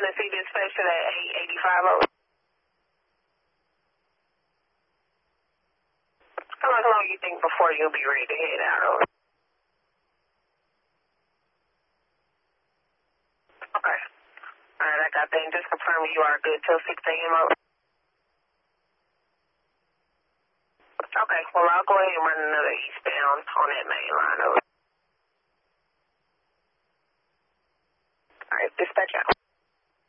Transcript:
Tennessee dispatcher at 885. How long you think before you'll be ready to head out? Okay. All right, I got that. And just confirm you are good till 6 a.m. Okay, well, I'll go ahead and run another eastbound on that main line. All right, dispatch out.